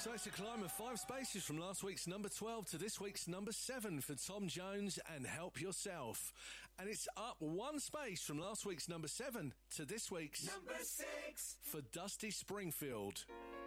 So it's a climb of 5 spaces from last week's number 12 to this week's number 7 for Tom Jones and Help Yourself. And it's up 1 space from last week's number 7 to this week's number 6 for Dusty Springfield.